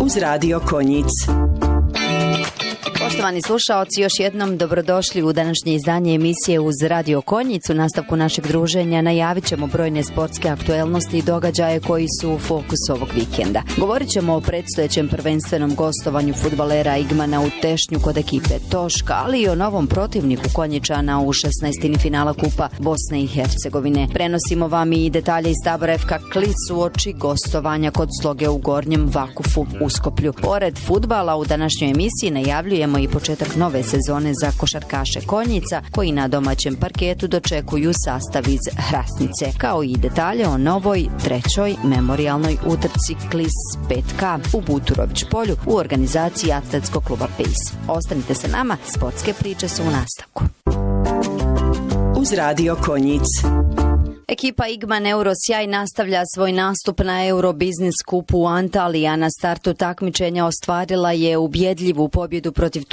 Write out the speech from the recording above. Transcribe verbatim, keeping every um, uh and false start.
uz Radio Konjic. Poštovani slušaoci, još jednom dobrodošli u današnje izdanje emisije uz Radio Konjic. U nastavku našeg druženja najavit ćemo brojne sportske aktuelnosti i događaje koji su u fokusu ovog vikenda. Govorit ćemo o predstojećem prvenstvenom gostovanju fudbalera Igmana u Tešnju kod ekipe Toška, ali i o novom protivniku Konjičana u šesnaestini finala Kupa Bosne i Hercegovine. Prenosimo vam i detalje iz tabora F K Klis uoči gostovanja kod Sloge u Gornjem Vakufu u Skoplju. Pored fudbala u današnjoj emisiji najavljujemo i početak nove sezone za košarkaše Konjica, koji na domaćem parketu dočekuju sastav iz Hrasnice, kao i detalje o novoj trećoj memorijalnoj utrci Klis pet K u Buturović polju u organizaciji atletskog kluba Pejs. Ostanite sa nama, sportske priče su u nastavku. Uz Radio Konjic. Ekipa Igman Eurosjaj nastavlja svoj nastup na Eurobiznis kupu u Antaliji, a na startu takmičenja ostvarila je ubjedljivu pobjedu protiv